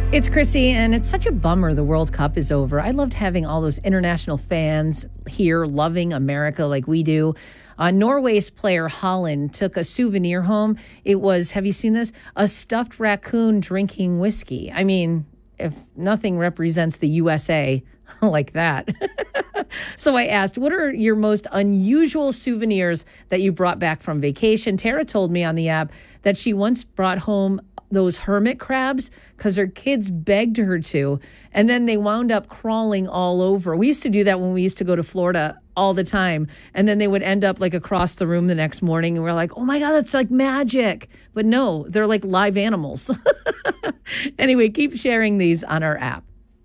It's Chrissy, and it's such a bummer the World Cup is over. I loved having all those international fans here loving America like we do. Norway's player Holland took a souvenir home. It was, have you seen this? A stuffed raccoon drinking whiskey. I mean, if nothing represents the USA like that. So I asked, what are your most unusual souvenirs that you brought back from vacation? Tara told me on the app that she once brought home those hermit crabs because her kids begged her to, and then they wound up crawling all over. We used to do that when we used to go to Florida all the time, and then they would end up like across the room the next morning, and we're like, oh my God, that's like magic. But no, they're like live animals. Anyway, keep sharing these on our app.